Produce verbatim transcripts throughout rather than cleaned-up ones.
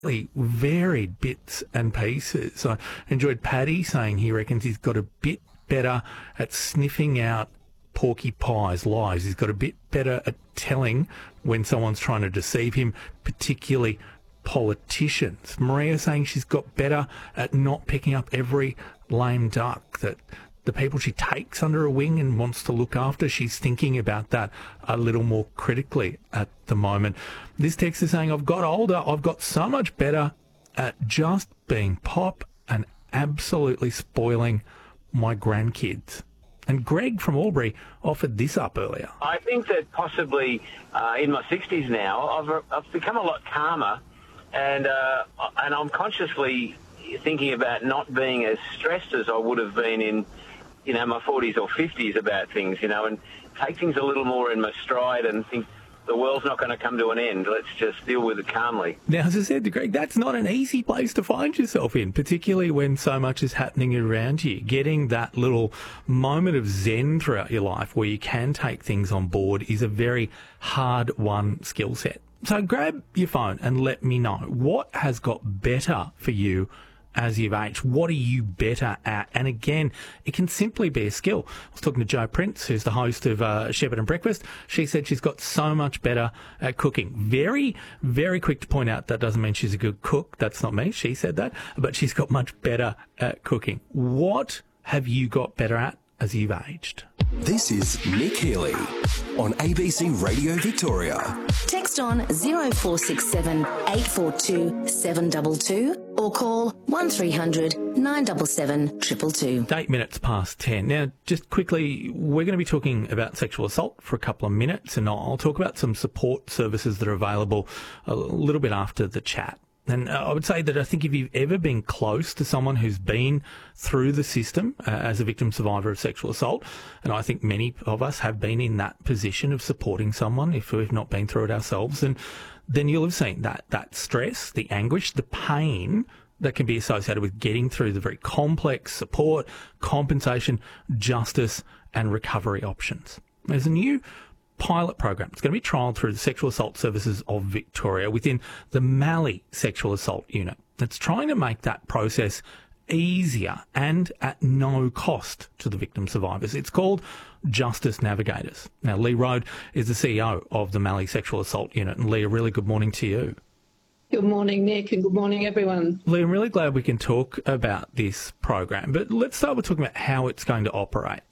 varied bits and pieces. I enjoyed Paddy saying he reckons he's got a bit better at sniffing out porcupines' lies. He's got a bit better at telling when someone's trying to deceive him, particularly politicians. Maria saying she's got better at not picking up every lame duck, that the people she takes under her wing and wants to look after, she's thinking about that a little more critically at the moment. This text is saying, I've got older, I've got so much better at just being pop and absolutely spoiling my grandkids. And Greg from Albury offered this up earlier. I think that possibly uh, in my sixties now, I've, I've become a lot calmer, and uh, and I'm consciously thinking about not being as stressed as I would have been in, you know, my forties or fifties about things, you know, and take things a little more in my stride and think the world's not going to come to an end. Let's just deal with it calmly. Now, as I said to Greg, that's not an easy place to find yourself in, particularly when so much is happening around you. Getting that little moment of zen throughout your life where you can take things on board is a very hard-won skill set. So grab your phone and let me know what has got better for you as you've aged. What are you better at? And again, it can simply be a skill. I was talking to Jo Prince, who's the host of uh, Shepherd and Breakfast. She said she's got so much better at cooking. Very, very quick to point out that doesn't mean she's a good cook. That's not me. She said that. But she's got much better at cooking. What have you got better at as you've aged? This is Nick Healy on A B C Radio Victoria. Text on zero four six seven eight four two seven two two or call one three hundred nine seven seven two two two. Eight minutes past ten. Now, just quickly, we're going to be talking about sexual assault for a couple of minutes, and I'll talk about some support services that are available a little bit after the chat. And I would say that I think if you've ever been close to someone who's been through the system uh, as a victim survivor of sexual assault, and I think many of us have been in that position of supporting someone if we've not been through it ourselves, and then you'll have seen that that stress, the anguish, the pain that can be associated with getting through the very complex support, compensation, justice and recovery options. There's a new pilot program. It's going to be trialled through the Sexual Assault Services of Victoria within the Mallee Sexual Assault Unit. It's trying to make that process easier and at no cost to the victim survivors. It's called Justice Navigators. Now, Lee Road is the C E O of the Mallee Sexual Assault Unit. And Lee, a really good morning to you. Good morning, Nick, and good morning, everyone. Lee, I'm really glad we can talk about this program, but let's start with talking about how it's going to operate.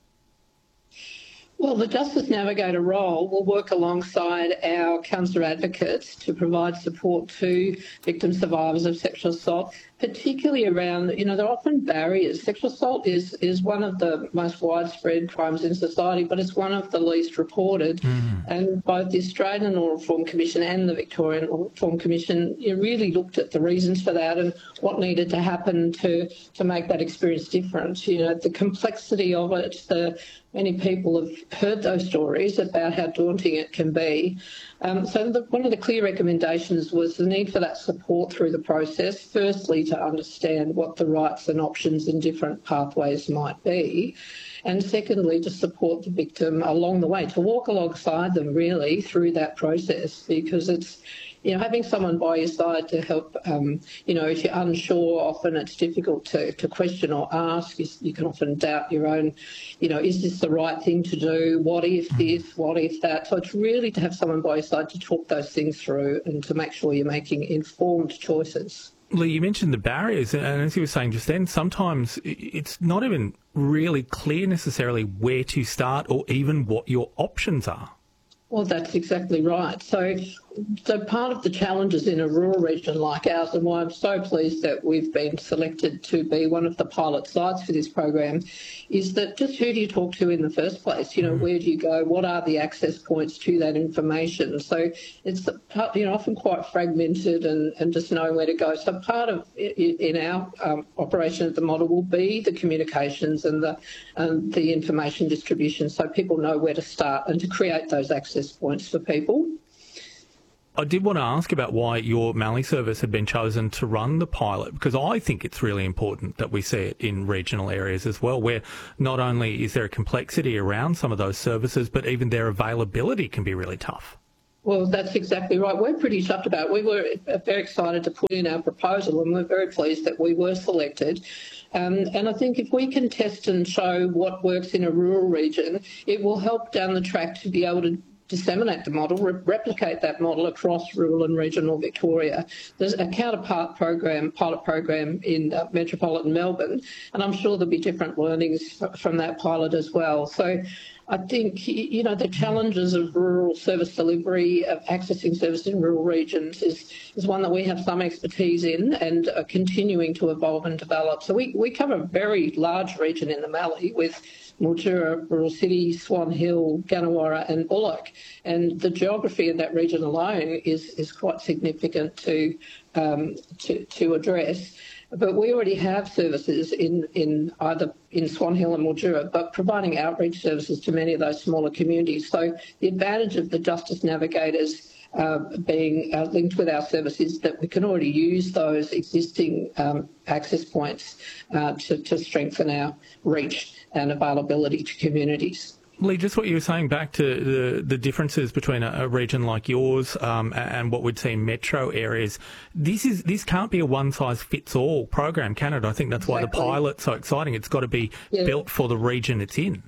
Well, the Justice Navigator role will work alongside our counsellor advocates to provide support to victim survivors of sexual assault, particularly around, you know, there are often barriers. Sexual assault is, is one of the most widespread crimes in society, but it's one of the least reported. Mm. And both the Australian Law Reform Commission and the Victorian Law Reform Commission, you really looked at the reasons for that and what needed to happen to, to make that experience different. You know, the complexity of it, the many people have heard those stories about how daunting it can be. Um, so the, one of the clear recommendations was the need for that support through the process, firstly to understand what the rights and options and different pathways might be, and secondly to support the victim along the way, to walk alongside them really through that process, because it's, you know, having someone by your side to help, um, you know, if you're unsure, often it's difficult to, to question or ask. You, you can often doubt your own, you know, is this the right thing to do? What if this? What if that? So it's really to have someone by your side to talk those things through and to make sure you're making informed choices. Lee, you mentioned the barriers, and as you were saying just then, sometimes it's not even really clear necessarily where to start or even what your options are. Well, that's exactly right. So, so part of the challenges in a rural region like ours, and why I'm so pleased that we've been selected to be one of the pilot sites for this program, is that just who do you talk to in the first place? You know, where do you go? What are the access points to that information? So it's, you know, often quite fragmented and, and just knowing where to go. So part of in our um, operation of the model will be the communications and the um, the information distribution, so people know where to start and to create those access points for people. I did want to ask about why your Mallee service had been chosen to run the pilot, because I think it's really important that we see it in regional areas as well, where not only is there a complexity around some of those services, but even their availability can be really tough. Well, that's exactly right. We're pretty chuffed about it. We were very excited to put in our proposal, and we're very pleased that we were selected. Um, and I think if we can test and show what works in a rural region, it will help down the track to be able to disseminate the model, re- replicate that model across rural and regional Victoria. There's a counterpart program, pilot program in uh, metropolitan Melbourne, and I'm sure there'll be different learnings f- from that pilot as well. So I think, you know, the challenges of rural service delivery, of accessing service in rural regions is, is one that we have some expertise in and are continuing to evolve and develop. So we, we cover a very large region in the Mallee with Mildura, Rural City, Swan Hill, Gannawarra and Bullock. And the geography of that region alone is, is quite significant to, um, to, to address. But we already have services in, in either in Swan Hill and Mildura, but providing outreach services to many of those smaller communities. So the advantage of the Justice Navigators uh, being uh, linked with our service is that we can already use those existing um, access points uh, to, to strengthen our reach and availability to communities. Lee, just what you were saying back to the, the differences between a, a region like yours um, and what we'd see in metro areas, this is this can't be a one-size-fits-all program, can it? I think that's exactly why the pilot's so exciting. It's got to be yeah. built for the region it's in.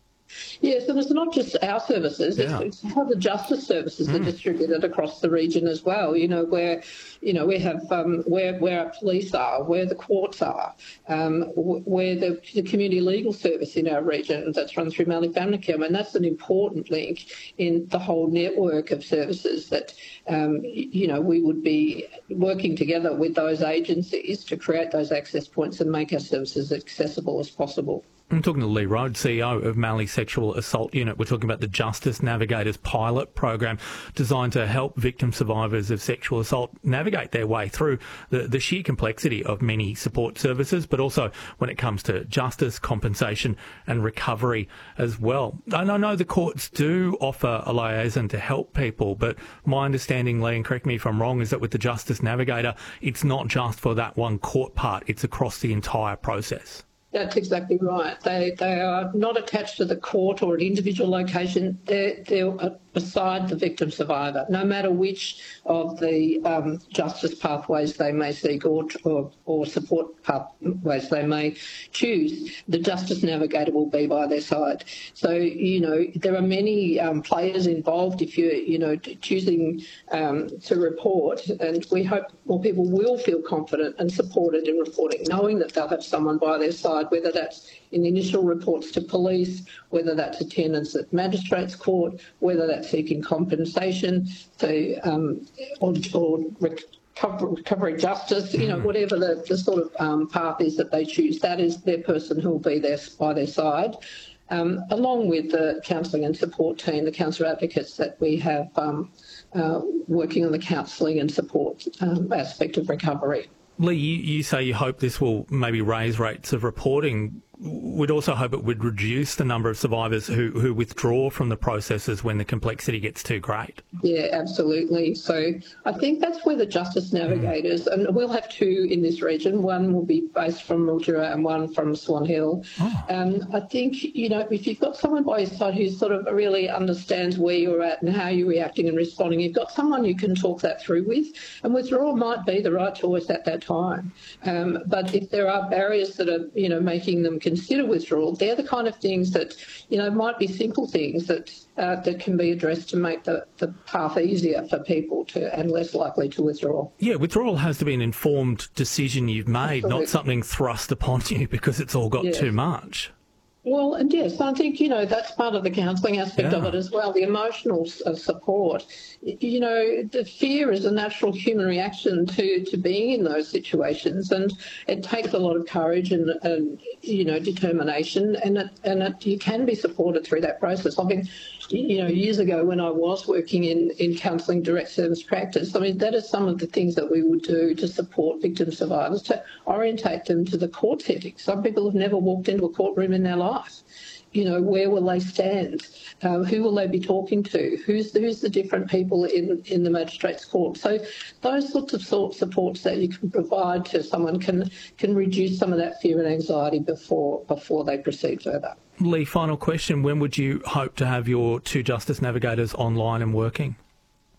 Yes, and it's not just our services, yeah. it's, it's how the justice services mm. are distributed across the region as well, you know, where, you know, we have um, where where our police are, where the courts are, um, where the, the community legal service in our region that's run through Mallee Family Care. I mean, that's an important link in the whole network of services that, um, you know, we would be working together with those agencies to create those access points and make our services as accessible as possible. I'm talking to Lee Rhodes, C E O of Mallee Sexual Assault Unit. We're talking about the Justice Navigators pilot program designed to help victim survivors of sexual assault navigate their way through the, the sheer complexity of many support services, but also when it comes to justice, compensation and recovery as well. And I know the courts do offer a liaison to help people, but my understanding, Lee, and correct me if I'm wrong, is that with the Justice Navigator, it's not just for that one court part, it's across the entire process. That's exactly right. They they are not attached to the court or an individual location. They're, they're beside the victim survivor, no matter which of the um, justice pathways they may seek or, or, or support pathways they may choose. The Justice Navigator will be by their side. So, you know, there are many um, players involved if you're, you know, choosing um, to report, and we hope more people will feel confident and supported in reporting, knowing that they'll have someone by their side, whether that's in initial reports to police, whether that's attendance at magistrates court, whether that's seeking compensation to, um, or, or recover, recovery justice, you know, whatever the, the sort of um, path is that they choose, that is their person who will be there by their side. Um, along with the counselling and support team, the counsellor advocates that we have um, uh, working on the counselling and support um, aspect of recovery. Lee, you, you say you hope this will maybe raise rates of reporting. We'd also hope it would reduce the number of survivors who, who withdraw from the processes when the complexity gets too great. Yeah, absolutely. So I think that's where the Justice Navigators, mm. and we'll have two in this region, one will be based from Mildura and one from Swan Hill. Oh. Um, I think, you know, if you've got someone by your side who sort of really understands where you're at and how you're reacting and responding, you've got someone you can talk that through with, and withdrawal might be the right choice at that time. Um, but if there are barriers that are, you know, making them consider withdrawal, they're the kind of things that, you know, might be simple things that uh, that can be addressed to make the, the path easier for people to and less likely to withdraw. Yeah, withdrawal has to be an informed decision you've made, Absolutely. Not something thrust upon you because it's all got yes. too much. Well, and yes, I think, you know, that's part of the counselling aspect yeah. of it as well, the emotional uh, support. You know, the fear is a natural human reaction to, to being in those situations, and it takes a lot of courage and, and you know, determination, and it, and it, you can be supported through that process. I mean, you know, years ago when I was working in, in counselling direct service practice, I mean, that is some of the things that we would do to support victim survivors, to orientate them to the court setting. Some people have never walked into a courtroom in their life. You know, where will they stand? Um, who will they be talking to? Who's the, who's the different people in, in the magistrates' court? So those sorts of sort supports that you can provide to someone can can reduce some of that fear and anxiety before before they proceed further. Lee, final question. When would you hope to have your two Justice Navigators online and working?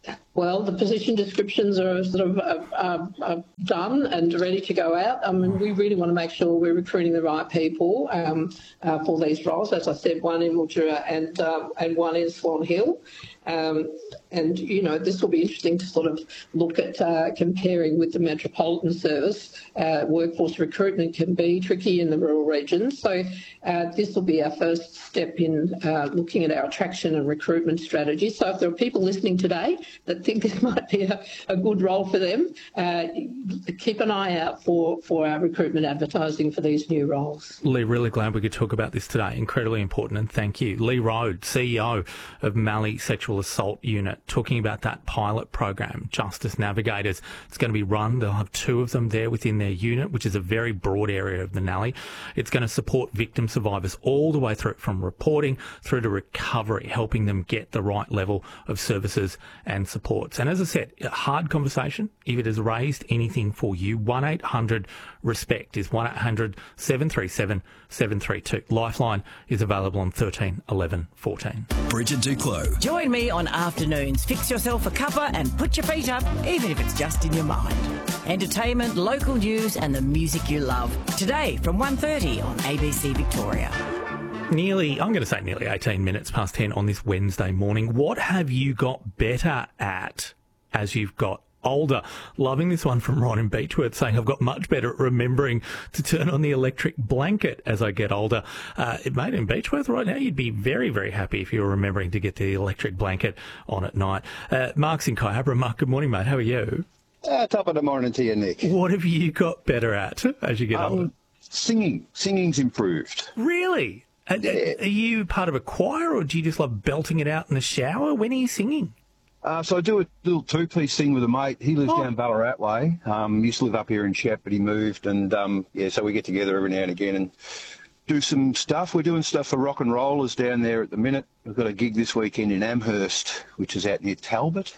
Well, the position descriptions are sort of uh, uh, uh, done and ready to go out. I mean, we really want to make sure we're recruiting the right people um, uh, for these roles. As I said, one in Mildura and um, and one in Swan Hill. Um, and, you know, this will be interesting to sort of look at uh, comparing with the Metropolitan Service. Uh, workforce recruitment can be tricky in the rural regions. So uh, this will be our first step in uh, looking at our attraction and recruitment strategy. So if there are people listening today that think this might be a, a good role for them, uh, keep an eye out for, for our recruitment advertising for these new roles. Lee, really glad we could talk about this today. Incredibly important, and thank you. Lee Rode, C E O of Mallee Sexual Assault Unit, talking about that pilot program, Justice Navigators. It's going to be run. They'll have two of them there within their unit, which is a very broad area of the Nally. It's going to support victim survivors all the way through, from reporting through to recovery, helping them get the right level of services and supports. And as I said, a hard conversation. If it has raised anything for you, one eight hundred RESPECT is one eight hundred seven three seven seven three two. Lifeline is available on thirteen eleven fourteen. Bridget Duclos. Join me on Afternoons. Fix yourself a cuppa and put your feet up, even if it's just in your mind. Entertainment, local news and the music you love. Today from one thirty on A B C Victoria. Nearly, I'm going to say nearly eighteen minutes past ten on this Wednesday morning. What have you got better at as you've got older? Loving this one from Ron in Beechworth, saying, I've got much better at remembering to turn on the electric blanket as I get older. Uh, mate, in Beechworth right now, you'd be very, very happy if you were remembering to get the electric blanket on at night. Uh, Mark's in Kyabra. Mark, good morning, mate. How are you? Uh, top of the morning to you, Nick. What have you got better at as you get um, older? Singing. Singing's improved. Really? And, Yeah. Are you part of a choir, or do you just love belting it out in the shower? When are you singing? Uh, so I do a little two-piece thing with a mate. He lives Oh. down Ballarat way. Um, used to live up here in Shep, but he moved. And, um, yeah, so we get together every now and again and do some stuff. We're doing stuff for rock and rollers down there at the minute. We've got a gig this weekend in Amherst, which is out near Talbot.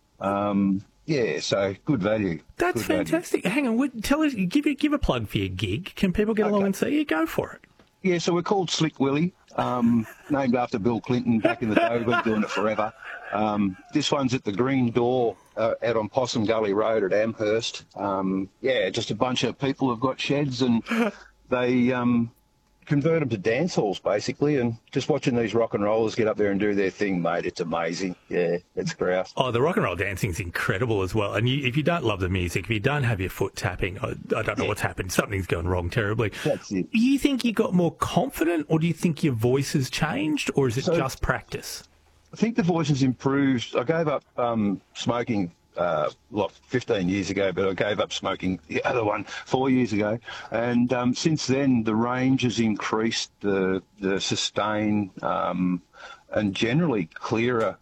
Um, yeah, so good value. That's Good value. fantastic. Hang on, would- tell us, give a, give a plug for your gig. Can people get along Okay. and see you? Go for it. Yeah, so we're called Slick Willie, um, named after Bill Clinton back in the day. We've been doing it forever. Um, this one's at the Green Door uh, out on Possum Gully Road at Amherst. Um, yeah, just a bunch of people have got sheds and they um, convert them to dance halls, basically. And just watching these rock and rollers get up there and do their thing, mate, it's amazing. Yeah, it's grouse. Oh, the rock and roll dancing's incredible as well. And you, if you don't love the music, if you don't have your foot tapping, I, I don't know what's happened. Something's gone wrong terribly. That's it. Do you think you got more confident, or do you think your voice has changed, or is it So- just practice? I think the voice has improved. I gave up um, smoking uh, like fifteen years ago, but I gave up smoking the other one four years ago. And um, since then, the range has increased, the the sustain, um, and generally clearer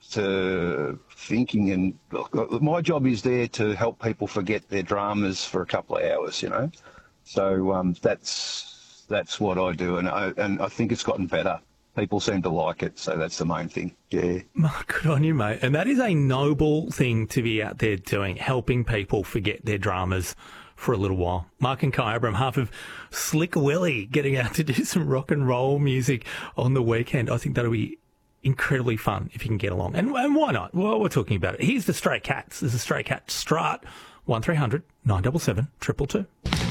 to thinking. And look, my job is there to help people forget their dramas for a couple of hours, you know. So um, that's that's what I do, and I, and I think it's gotten better. People seem to like it, so that's the main thing. Yeah. Mark, good on you, mate. And that is a noble thing to be out there doing, helping people forget their dramas for a little while. Mark and Kyabra, I'm half of Slick Willie, getting out to do some rock and roll music on the weekend. I think that'll be incredibly fun if you can get along. And, and why not? Well, we're talking about it. Here's the Stray Cats. There's a Stray Cat Strut, one three hundred nine seven seven two two two.